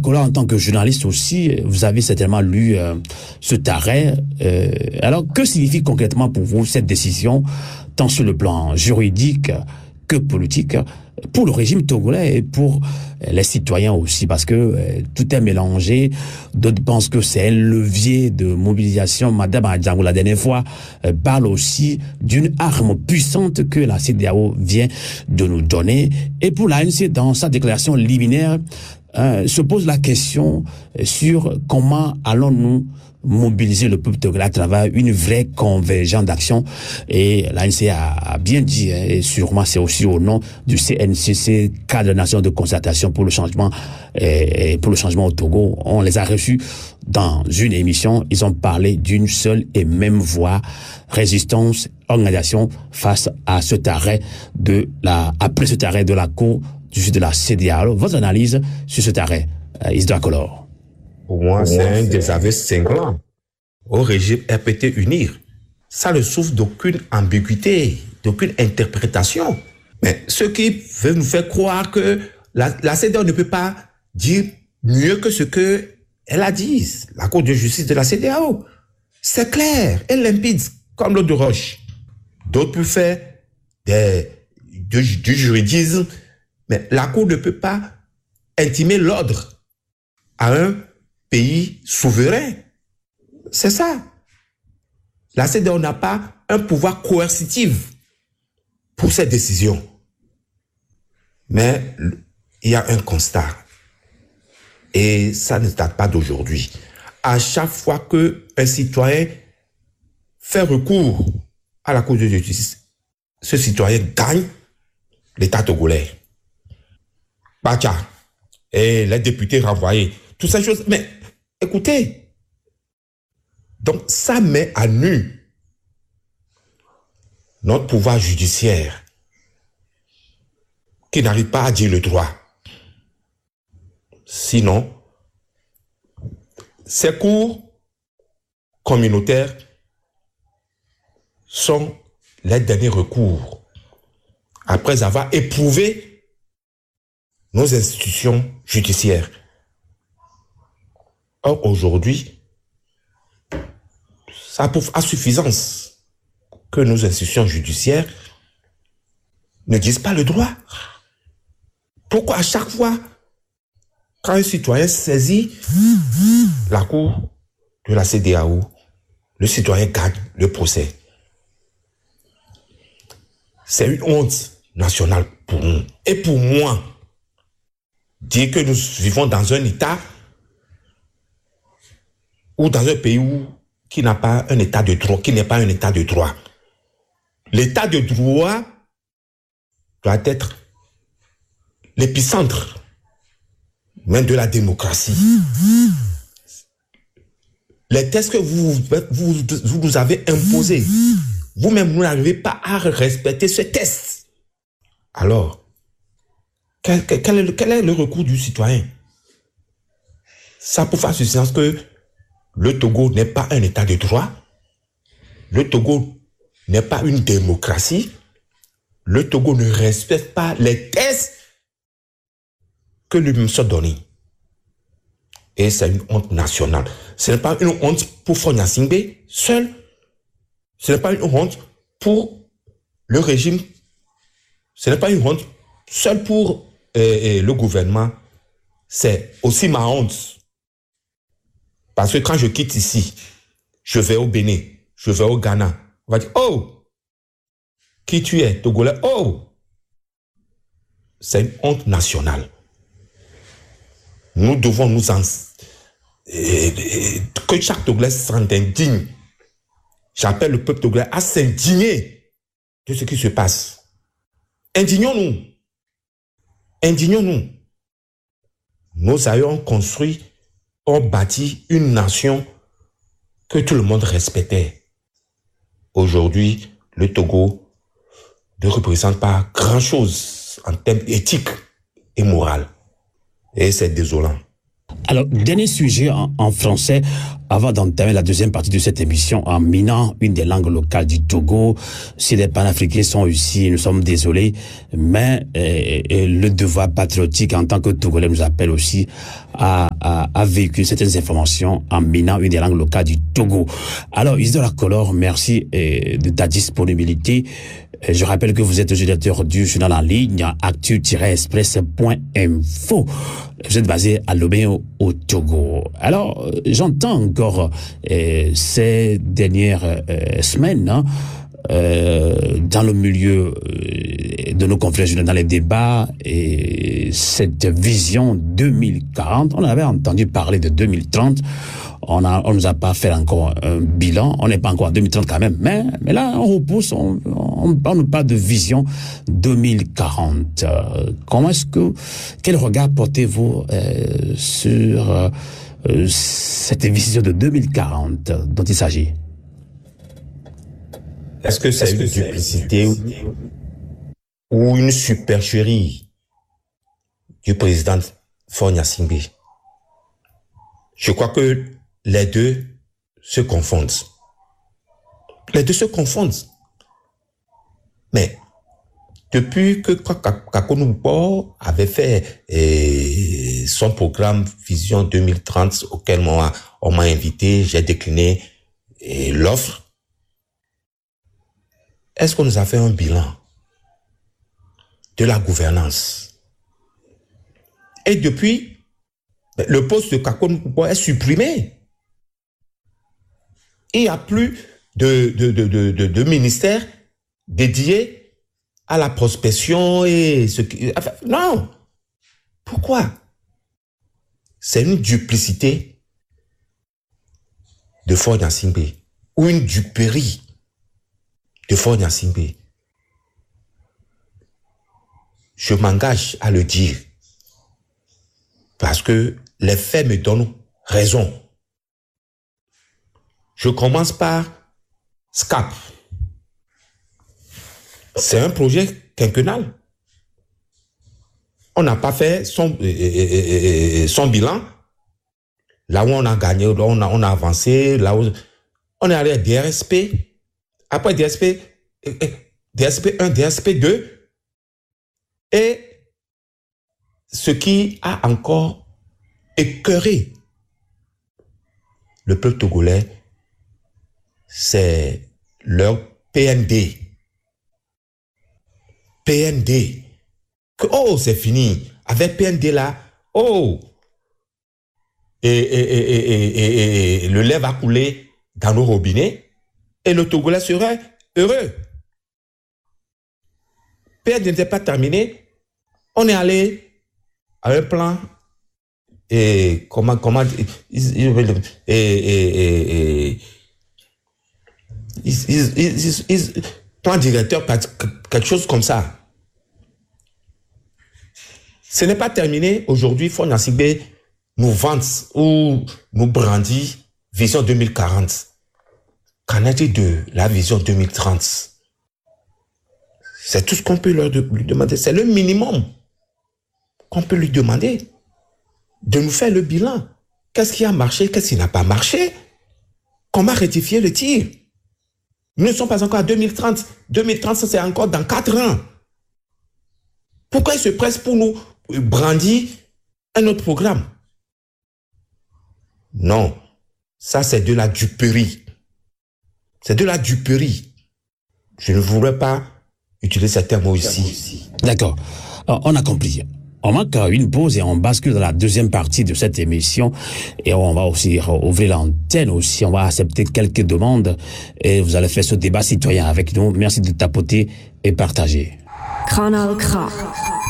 Kola, en tant que journaliste aussi, vous avez certainement lu cet arrêt. Alors, que signifie concrètement pour vous cette décision, tant sur le plan juridique que politique, pour le régime togolais et pour les citoyens aussi, parce que tout est mélangé. D'autres pensent que c'est un levier de mobilisation. Madame Adjamou, la dernière fois, parle aussi d'une arme puissante que la CEDEAO vient de nous donner. Et pour l'ANC, dans sa déclaration liminaire, se pose la question sur comment allons-nous mobiliser le peuple togolais à travers une vraie convergence d'action. Et l'ANC a bien dit, et sûrement c'est aussi au nom du CNCC, cadre national de concertation pour le changement au Togo. On les a reçus dans une émission. Ils ont parlé d'une seule et même voix, résistance, organisation face à cet arrêt après cet arrêt de la Cour de la CEDEAO. Votre analyse sur cet arrêt, Isidore Collor? Pour moi, c'est un désaveu cinglant au régime RPT unir. Ça ne souffre d'aucune ambiguïté, d'aucune interprétation. Mais ce qui veut nous faire croire que la CEDEAO ne peut pas dire mieux que ce qu'elle a dit, la Cour de justice de la CEDEAO. C'est clair et limpide, comme l'eau de roche. D'autres peuvent faire du juridisme, mais la Cour ne peut pas intimer l'ordre à un pays souverain. C'est ça. La CEDEAO n'a pas un pouvoir coercitif pour cette décision. Mais il y a un constat. Et ça ne date pas d'aujourd'hui. À chaque fois qu'un citoyen fait recours à la Cour de justice, ce citoyen gagne l'État togolais. Bacha et les députés renvoyés, toutes ces choses. Mais écoutez, donc ça met à nu notre pouvoir judiciaire qui n'arrive pas à dire le droit. Sinon, ces cours communautaires sont les derniers recours après avoir éprouvé nos institutions judiciaires. Or, aujourd'hui, ça prouve à suffisance que nos institutions judiciaires ne disent pas le droit. Pourquoi à chaque fois, quand un citoyen saisit la Cour de la CEDEAO, le citoyen gagne le procès? C'est une honte nationale pour nous. Et pour moi, dire que nous vivons dans un État ou dans un pays qui n'a pas un État de droit, qui n'est pas un État de droit. L'État de droit doit être l'épicentre même de la démocratie. Les tests que vous nous avez imposés, vous-même, vous n'arrivez pas à respecter ce test. Alors, quel est le recours du citoyen? Ça pour faire suffisance que le Togo n'est pas un État de droit, le Togo n'est pas une démocratie, le Togo ne respecte pas les tests que lui-même s'est donné. Et c'est une honte nationale. Ce n'est pas une honte pour Fonya Singbe seul, ce n'est pas une honte pour le régime, ce n'est pas une honte seul pour le gouvernement, c'est aussi ma honte. Parce que quand je quitte ici, je vais au Bénin, je vais au Ghana, on va dire, oh, qui tu es, Togolais, oh, c'est une honte nationale. Nous devons que chaque Togolais s'en indigne. J'appelle le peuple togolais à s'indigner de ce qui se passe. Indignons-nous. Indignons-nous. Nos aïeux ont construit, ont bâti une nation que tout le monde respectait. Aujourd'hui, le Togo ne représente pas grand-chose en termes éthiques et moraux. Et c'est désolant. Alors, dernier sujet en français, avant d'entamer la deuxième partie de cette émission, en minant une des langues locales du Togo. Si les panafricains sont ici, nous sommes désolés, mais le devoir patriotique en tant que Togolais nous appelle aussi à véhiculer certaines informations en minant une des langues locales du Togo. Alors, Isidore Akolor, merci de ta disponibilité. Je rappelle que vous êtes le rédacteur du journal en ligne actu-express.info. Vous êtes basé à Lomé au Togo. Alors, j'entends encore ces dernières semaines, dans le milieu de nos confrères journalistes, dans les débats, et cette vision 2040, on avait entendu parler de 2030. On nous a pas fait encore un bilan. On n'est pas encore en 2030 quand même. Mais là, on repousse, on parle pas de vision 2040. Quel regard portez-vous sur cette vision de 2040 dont il s'agit? Est-ce que c'est une duplicité ou une supercherie du président Faure Gnassingbé? Je crois que les deux se confondent. Les deux se confondent. Mais depuis que Kakonou avait fait son programme Vision 2030, auquel on m'a invité, j'ai décliné l'offre. Est-ce qu'on nous a fait un bilan de la gouvernance? Et depuis, le poste de Kakonou est supprimé. Il n'y a plus de ministère dédié à la prospection et ce qui... Enfin, non. Pourquoi? C'est une duplicité de Faure Gnassingbé ou une duperie de Faure Gnassingbé. Je m'engage à le dire parce que les faits me donnent raison. Je commence par SCAP. C'est un projet quinquennal. On n'a pas fait son bilan. Là où on a gagné, là où on a avancé, là où on est allé à DRSP. Après DRSP 1, DRSP 2. Et ce qui a encore écœuré le peuple togolais, c'est leur PND. PND. Oh, c'est fini. Avec PND là, oh. Et le lait va couler dans nos robinets et le Togolais serait heureux. PND n'était pas terminé. On est allé à un plan plan directeur, quelque chose comme ça. Ce n'est pas terminé. Aujourd'hui, Faure Gnassingbé nous vante ou nous brandit vision 2040. Qu'en est-il de la vision 2030? C'est tout ce qu'on peut lui demander. C'est le minimum qu'on peut lui demander. De nous faire le bilan. Qu'est-ce qui a marché? Qu'est-ce qui n'a pas marché? Comment rectifier le tir? Nous ne sommes pas encore à 2030. 2030, c'est encore dans 4 ans. Pourquoi ils se pressent pour nous brandir un autre programme? Non, ça c'est de la duperie. C'est de la duperie. Je ne voudrais pas utiliser ce terme ici. D'accord, on a compris. On marque une pause et on bascule dans la deuxième partie de cette émission et on va aussi ouvrir l'antenne aussi. On va accepter quelques demandes et vous allez faire ce débat citoyen avec nous. Merci de tapoter et partager. Kanal K.